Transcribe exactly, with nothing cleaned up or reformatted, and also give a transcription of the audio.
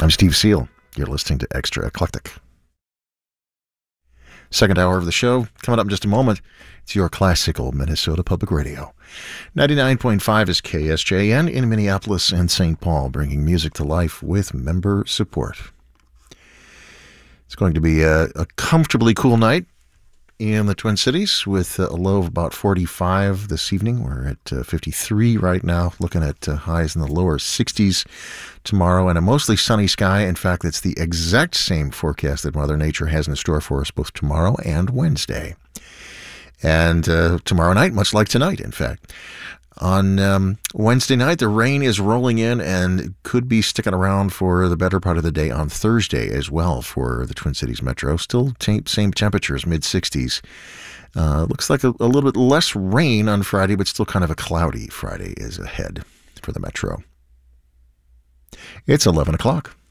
I'm Steve Seal. You're listening to Extra Eclectic. Second hour of the show, coming up in just a moment. It's your classical Minnesota Public Radio. ninety-nine point five is K S J N in Minneapolis and Saint Paul, bringing music to life with member support. It's going to be a, a comfortably cool night in the Twin Cities with a low of about forty-five this evening. We're at uh, fifty-three right now, looking at uh, highs in the lower sixties tomorrow, and a mostly sunny sky. In fact, it's the exact same forecast that Mother Nature has in store for us both tomorrow and Wednesday. And uh, tomorrow night, much like tonight, in fact. On um, Wednesday night, the rain is rolling in and could be sticking around for the better part of the day on Thursday as well for the Twin Cities Metro. Still t- same temperatures, mid-sixties. Uh, looks like a, a little bit less rain on Friday, but still kind of a cloudy Friday is ahead for the Metro. It's eleven o'clock.